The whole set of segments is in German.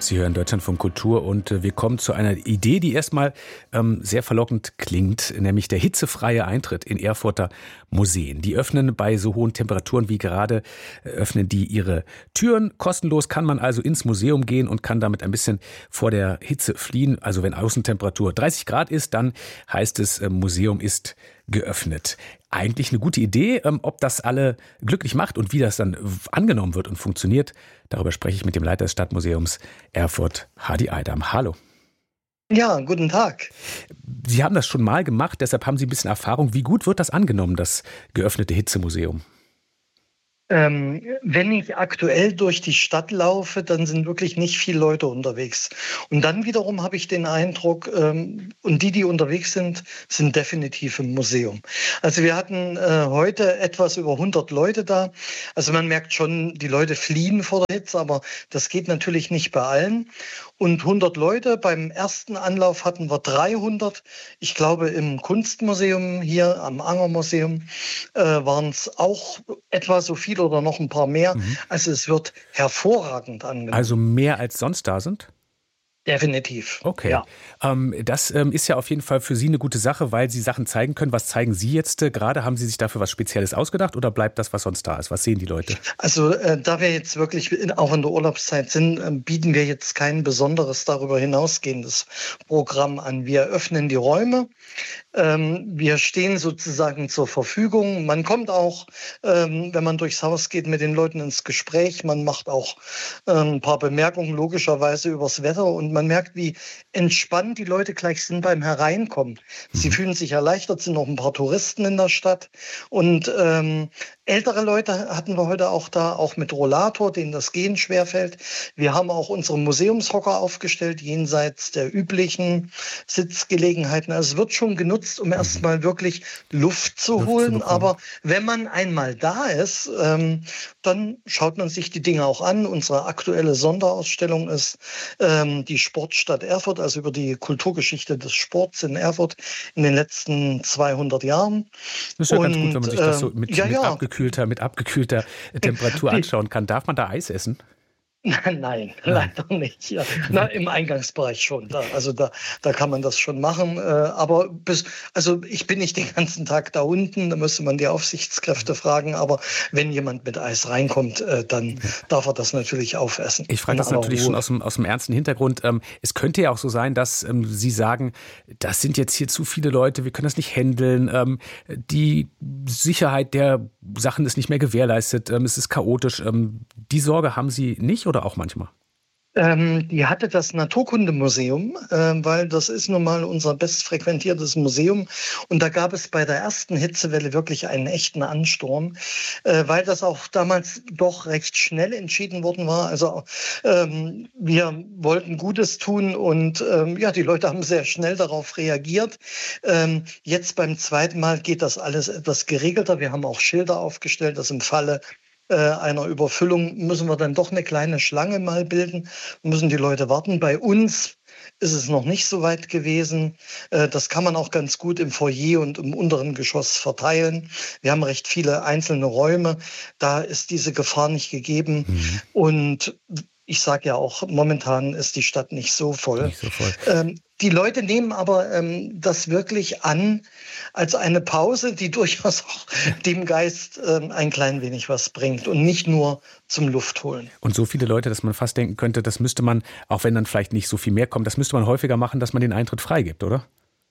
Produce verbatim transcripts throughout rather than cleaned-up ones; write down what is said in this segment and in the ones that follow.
Sie hören Deutschlandfunk Kultur und äh, wir kommen zu einer Idee, die erstmal ähm, sehr verlockend klingt, nämlich der hitzefreie Eintritt in Erfurter Museen. Die öffnen bei so hohen Temperaturen wie gerade, äh, öffnen die ihre Türen. Kostenlos kann man also ins Museum gehen und kann damit ein bisschen vor der Hitze fliehen. Also wenn Außentemperatur dreißig Grad ist, dann heißt es, äh, Museum ist geöffnet. Eigentlich eine gute Idee. Ähm, ob das alle glücklich macht und wie das dann angenommen wird und funktioniert, darüber spreche ich mit dem Leiter des Stadtmuseums Erfurt, Hadi Eidam. Hallo. Ja, guten Tag. Sie haben das schon mal gemacht, deshalb haben Sie ein bisschen Erfahrung. Wie gut wird das angenommen, das geöffnete Hitzemuseum? Ähm, wenn ich aktuell durch die Stadt laufe, dann sind wirklich nicht viele Leute unterwegs. Und dann wiederum habe ich den Eindruck, ähm, und die, die unterwegs sind, sind definitiv im Museum. Also wir hatten äh, heute etwas über hundert Leute da. Also man merkt schon, die Leute fliehen vor der Hitze, aber das geht natürlich nicht bei allen. Und hundert Leute, beim ersten Anlauf hatten wir dreihundert. Ich glaube, im Kunstmuseum hier, am Anger-Museum, äh, waren es auch etwa so viel oder noch ein paar mehr. Mhm. Also es wird hervorragend angenommen. Also mehr als sonst da sind? Definitiv. Okay. Ja. Ähm, das ähm, ist ja auf jeden Fall für Sie eine gute Sache, weil Sie Sachen zeigen können. Was zeigen Sie jetzt äh, gerade? Haben Sie sich dafür was Spezielles ausgedacht oder bleibt das, was sonst da ist? Was sehen die Leute? Also äh, da wir jetzt wirklich in, auch in der Urlaubszeit sind, äh, bieten wir jetzt kein besonderes darüber hinausgehendes Programm an. Wir öffnen die Räume. Ähm, wir stehen sozusagen zur Verfügung. Man kommt auch, ähm, wenn man durchs Haus geht, mit den Leuten ins Gespräch. Man macht auch äh, ein paar Bemerkungen logischerweise übers Wetter und man merkt, wie entspannt die Leute gleich sind beim Hereinkommen. Sie fühlen sich erleichtert, sind noch ein paar Touristen in der Stadt und ähm, ältere Leute hatten wir heute auch da, auch mit Rollator, denen das Gehen schwerfällt. Wir haben auch unsere Museumshocker aufgestellt, jenseits der üblichen Sitzgelegenheiten. Also es wird schon genutzt, um erstmal wirklich Luft zu Luft holen. zu bekommen. Aber wenn man einmal da ist, ähm, dann schaut man sich die Dinge auch an. Unsere aktuelle Sonderausstellung ist ähm, die Sportstadt Erfurt, also über die Kulturgeschichte des Sports in Erfurt in den letzten zweihundert Jahren. Das ist ja Und, ganz gut, wenn man sich das so ähm, mit, ja, mit, ja. abgekühlter, mit abgekühlter Temperatur anschauen kann. Darf man da Eis essen? Nein, nein, leider nicht. Ja. Na, im Eingangsbereich schon. Da, also da, da kann man das schon machen. Äh, aber bis, also ich bin nicht den ganzen Tag da unten. Da müsste man die Aufsichtskräfte fragen. Aber wenn jemand mit Eis reinkommt, äh, dann darf er das natürlich aufessen. Ich frage das natürlich schon aus dem, aus dem ernsten Hintergrund. Ähm, es könnte ja auch so sein, dass ähm, Sie sagen, das sind jetzt hier zu viele Leute, wir können das nicht handeln. Ähm, die Sicherheit der Sachen ist nicht mehr gewährleistet. Ähm, es ist chaotisch. Ähm, die Sorge haben Sie nicht oder auch manchmal? Ähm, die hatte das Naturkundemuseum, äh, weil das ist nun mal unser bestfrequentiertes Museum. Und da gab es bei der ersten Hitzewelle wirklich einen echten Ansturm, äh, weil das auch damals doch recht schnell entschieden worden war. Also ähm, wir wollten Gutes tun und ähm, ja, die Leute haben sehr schnell darauf reagiert. Ähm, jetzt beim zweiten Mal geht das alles etwas geregelter. Wir haben auch Schilder aufgestellt, dass im Falle einer Überfüllung müssen wir dann doch eine kleine Schlange mal bilden, müssen die Leute warten. Bei uns ist es noch nicht so weit gewesen. Das kann man auch ganz gut im Foyer und im unteren Geschoss verteilen. Wir haben recht viele einzelne Räume. Da ist diese Gefahr nicht gegeben. Mhm. Und ich sage ja auch, momentan ist die Stadt nicht so voll. Nicht so voll. Ähm, die Leute nehmen aber ähm, das wirklich an als eine Pause, die durchaus auch dem Geist ähm, ein klein wenig was bringt und nicht nur zum Luftholen. Und so viele Leute, dass man fast denken könnte, das müsste man, auch wenn dann vielleicht nicht so viel mehr kommt, das müsste man häufiger machen, dass man den Eintritt freigibt, oder?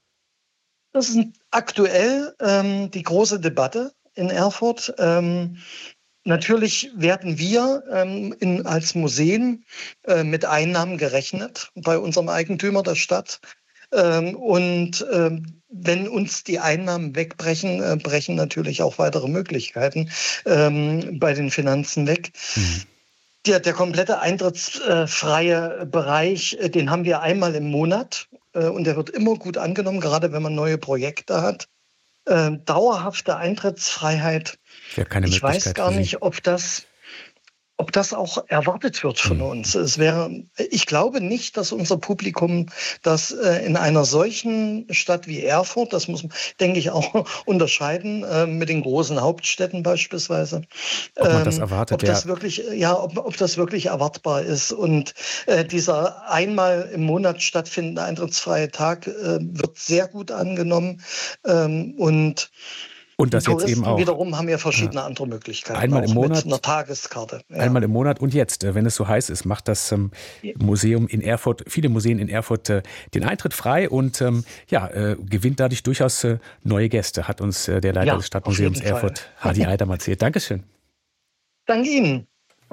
Das ist aktuell ähm, die große Debatte in Erfurt. Ähm, Natürlich werden wir ähm, in, als Museen äh, mit Einnahmen gerechnet bei unserem Eigentümer der Stadt. Ähm, und ähm, wenn uns die Einnahmen wegbrechen, äh, brechen natürlich auch weitere Möglichkeiten ähm, bei den Finanzen weg. Mhm. Der, der komplette eintrittsfreie Bereich, äh, den haben wir einmal im Monat äh, und der wird immer gut angenommen, gerade wenn man neue Projekte hat. Äh, dauerhafte Eintrittsfreiheit. Ja, keine ich weiß gar für Sie. nicht, ob das ob das auch erwartet wird von uns. Es wäre, ich glaube nicht, dass unser Publikum das äh, in einer solchen Stadt wie Erfurt, das muss man, denke ich, auch unterscheiden äh, mit den großen Hauptstädten beispielsweise. Ob man das Ähm, erwartet, ob das ja. wirklich, ja, ob, ob das wirklich erwartbar ist. Und äh, dieser einmal im Monat stattfindende eintrittsfreie Tag äh, wird sehr gut angenommen. Ähm, und Und Die das jetzt eben Touristen auch. wiederum haben ja verschiedene Ja. andere Möglichkeiten, Einmal auch im Monat. mit einer Tageskarte. Ja. Einmal im Monat und jetzt, äh, wenn es so heiß ist, macht das ähm, Museum in Erfurt, viele Museen in Erfurt, äh, den Eintritt frei und ähm, ja, äh, gewinnt dadurch durchaus äh, neue Gäste, hat uns äh, der Leiter Ja, des auf Stadtmuseums jeden Fall. Erfurt, Hadi Eidam, erzählt. Dankeschön. Danke Ihnen.